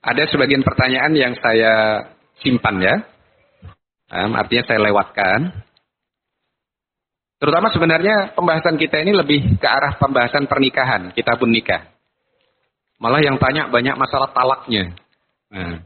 Ada sebagian pertanyaan yang saya simpan ya. Artinya saya lewatkan. Terutama sebenarnya pembahasan kita ini lebih ke arah pembahasan pernikahan, kitabun nikah. Malah yang tanya banyak masalah talaknya. Nah,